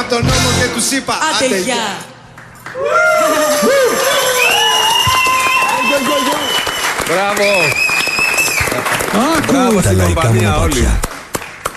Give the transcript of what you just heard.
τον νόμο και τους είπα άντε γεια. Μπράβο. Μπράβο στην κομπανία όλοι.